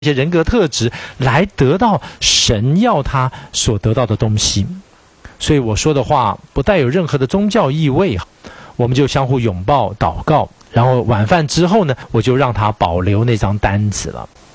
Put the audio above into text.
一些人格特质来得到神要他所得到的东西。所以我说的话不带有任何的宗教意味，我们就相互拥抱祷告，然后晚饭之后呢，我就让他保留那张单子了。